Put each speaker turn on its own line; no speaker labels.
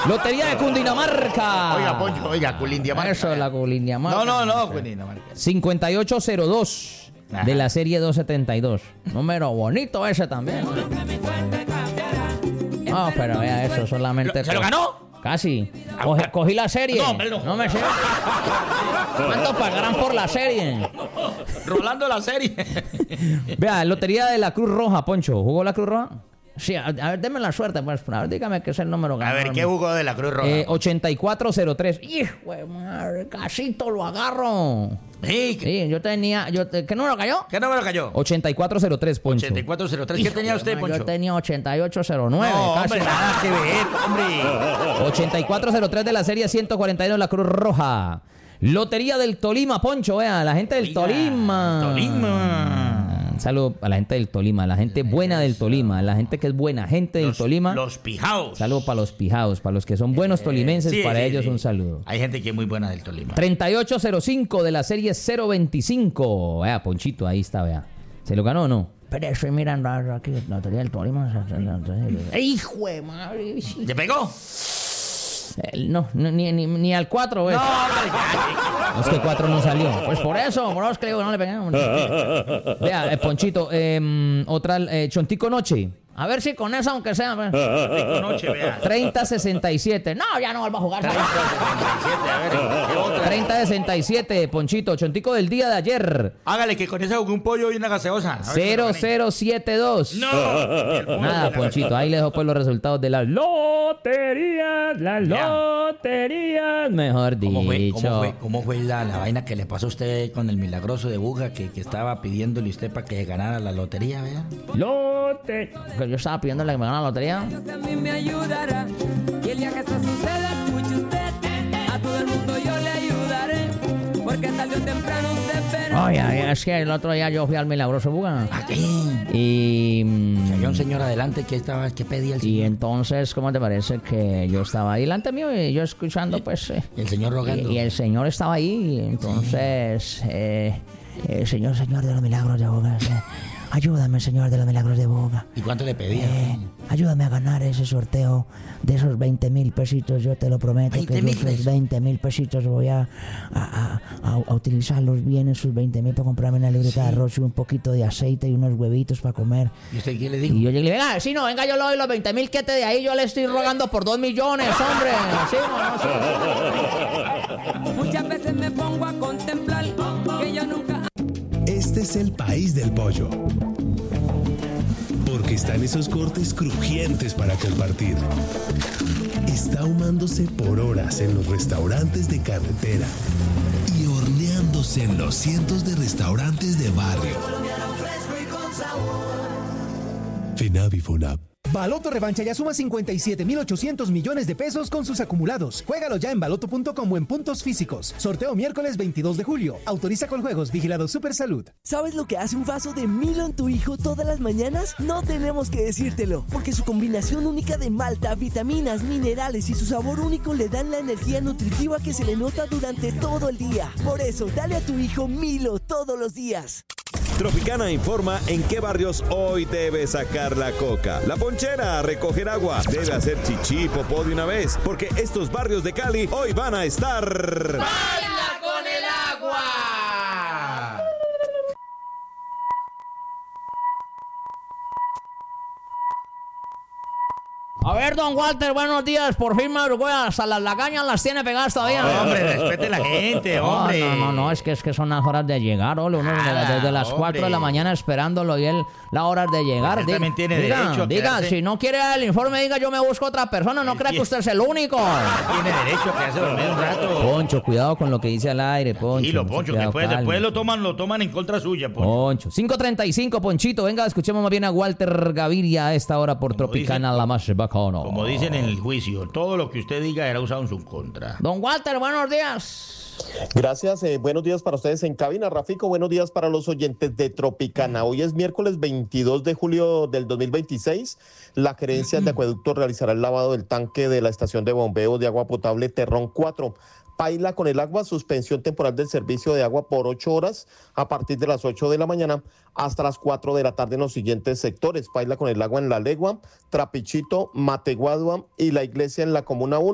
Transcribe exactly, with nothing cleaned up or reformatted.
Lotería de Cundinamarca.
Oiga, Poncho, oiga, Cundinamarca.
Eso es la Cundinamarca.
No, no, no, Cundinamarca.
cincuenta y ocho cero dos de la serie doscientos setenta y dos. Número bonito ese también. No, pero vea eso, solamente...
¿Se lo ganó?
Casi. Cogí, cogí la serie.
No, hombre, no.
No me sé. ¿Cuánto pagarán por la serie?
Rolando la serie.
Vea, Lotería de la Cruz Roja, Poncho. ¿Jugó la Cruz Roja? Sí, a, a ver, denme la suerte, pues. A ver, dígame qué es el número ganador.
A ver, ¿qué jugó de la Cruz Roja?
Eh, ochenta y cuatro cero tres. ¡Hijo de madre! Casito lo agarro.
Sí,
Sí, yo tenía... Yo, ¿qué número cayó?
¿Qué número cayó?
ochenta y cuatro cero tres, Poncho.
ochenta y cuatro cero tres. ¿Qué
Hijo
tenía
de
usted,
madre,
Poncho?
Yo tenía ochenta y ocho cero nueve.
No,
casi.
hombre, nada que ver, hombre.
ochenta y cuatro cero tres de la serie ciento cuarenta y dos, la Cruz Roja. Lotería del Tolima, Poncho, vea, la gente del
Oiga,
Tolima.
Tolima.
Un saludo a la gente del Tolima, la gente buena del Tolima, la gente que es buena gente del
Los,
Tolima.
los pijaos.
Saludo para los pijados, para los que son buenos tolimenses,
Sí,
para
sí,
ellos
sí.
un saludo.
Hay gente que es muy buena del Tolima.
treinta y ocho cero cinco de la serie cero veinticinco. Vea, Ponchito, ahí está, vea. ¿Se lo ganó o no? Pero estoy mirando aquí, la Lotería del Tolima. ¡Hijo de madre!
¿Le pegó?
Eh, No, no, ni, ni, ni al cuatro, ¿ves?
No, hombre, ya.
Es que cuatro no salió. Pues por eso, por eso es que le digo, no le pegamos. Vea, eh, Ponchito, eh, otra, eh, Chontico Noche. A ver si con esa, aunque sea. Pues.
Chontico Noche, vea.
treinta sesenta y siete. No, ya no vuelvo a jugar.
treinta sesenta y siete, a ver, ¿qué otra?
treinta sesenta y siete, Ponchito. Chontico del día de ayer.
Hágale que con esa jugué un pollo y una gaseosa. A ver si
cero
lo gané.
cero siete dos.
No.
Nada, Ponchito. Ahí le dejo pues los resultados de las loterías. Las
Ya.
loterías. Mejor dicho.
¿Cómo fue, cómo fue, cómo fue la, la vaina que le pasó a usted con el milagroso de Buga que, que estaba pidiéndole usted para que ganara la lotería, vea?
Lote. Que yo estaba pidiéndole que me ganara la lotería.
A mí me ayudará. Y el día que eso suceda, escuche usted. A todo el mundo yo le ayudaré. Porque tarde o temprano usted verá.
Oye, es que el otro día yo fui al milagroso Buga.
Aquí.
Y. mm,
Había un señor adelante que estaba, que pedía el
Y
señor.
entonces, ¿cómo te parece que yo estaba ahí delante mío y yo escuchando, pues. eh,
El señor rogando.
y, y el señor estaba ahí. Y entonces, eh, eh, señor, señor de los milagros de Buga. eh, ayúdame, señor de los milagros de Buga.
¿Y cuánto le pedía?
Eh, ayúdame a ganar ese sorteo de esos veinte mil pesitos, yo te lo prometo que
veinte
yo
mil
esos
pesos.
veinte mil pesitos voy a, a, a, a utilizarlos bien, esos veinte mil para comprarme una libreta de arroz y un poquito de aceite y unos huevitos para comer.
¿Y usted qué le
Y
dijo?
yo llegué, venga, si no, venga, yo le doy los veinte mil, que te de ahí, yo le estoy rogando por dos millones, hombre. ¿Sí o no? Sí.
Muchas veces me pongo a contemplar que yo nunca.
Este es el país del pollo. Porque están esos cortes crujientes para compartir. Está ahumándose por horas en los restaurantes de carretera y horneándose en los cientos de restaurantes de barrio. FENAVI FUNAP.
Baloto Revancha ya suma cincuenta y siete mil ochocientos millones de pesos con sus acumulados. Juégalo ya en baloto punto com o en puntos físicos. Sorteo miércoles veintidós de julio. Autoriza con juegos. Vigilado Supersalud.
¿Sabes lo que hace un vaso de Milo en tu hijo todas las mañanas? No tenemos que decírtelo, porque su combinación única de malta, vitaminas, minerales y su sabor único le dan la energía nutritiva que se le nota durante todo el día. Por eso, dale a tu hijo Milo todos los días.
Tropicana informa en qué barrios hoy debe sacar la coca. La ponchera a recoger agua. Debe hacer chichi, popó de una vez, porque estos barrios de Cali hoy van a estar...
¡Baila con el agua!
A ver, don Walter, buenos días. Por fin madrugó, hasta las lagañas las tiene pegadas todavía.
No, hombre, respete a la gente,
No,
hombre.
No, no, no, es que es que son las horas de llegar, ole, uno
Nada,
desde las
hombre.
cuatro de la mañana esperándolo y él la hora de llegar.
Él
Di-
también tiene
diga,
derecho a
diga,
quedarse.
si no quiere el informe, diga, yo me busco otra persona, no
Él
crea que
tiene-
usted es el único.
Tiene derecho a quedarse dormido un rato.
Poncho, cuidado con lo que dice al aire, Poncho.
Y lo
mucho
Poncho, que
cuidado,
después,
calma.
después lo toman, lo toman en contra suya, Poncho.
Poncho. cinco treinta y cinco, Ponchito. Venga, escuchemos más bien a Walter Gaviria a esta hora por
Como
Tropicana,
dicen-
la más bacana.
Como dicen en el juicio, todo lo que usted diga era usado en su contra.
Don Walter, buenos días.
Gracias, eh, buenos días para ustedes en cabina. Rafico, buenos días para los oyentes de Tropicana. Hoy es miércoles veintidós de julio del dos mil veintiséis. La gerencia de acueducto realizará el lavado del tanque de la estación de bombeo de agua potable Terrón cuatro. Paila con el agua, suspensión temporal del servicio de agua por ocho horas a partir de las ocho de la mañana hasta las cuatro de la tarde en los siguientes sectores. Paila con el agua en La Legua, Trapichito, Mateguadua y La Iglesia en la Comuna uno.